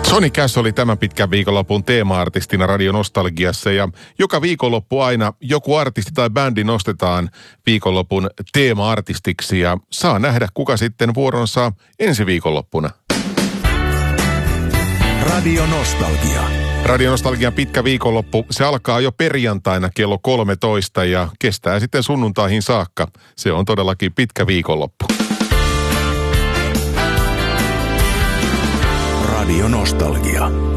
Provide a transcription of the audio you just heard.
Johnny Cash oli tämän pitkän viikonlopun teema-artistina Radio Nostalgiassa ja joka viikonloppu aina joku artisti tai bändi nostetaan viikonlopun teema-artistiksi ja saa nähdä kuka sitten vuoron saa ensi viikonloppuna. Radio Nostalgia. Radio Nostalgian pitkä viikonloppu, se alkaa jo perjantaina kello 13 ja kestää sitten sunnuntaihin saakka. Se on todellakin pitkä viikonloppu. Radio Nostalgia.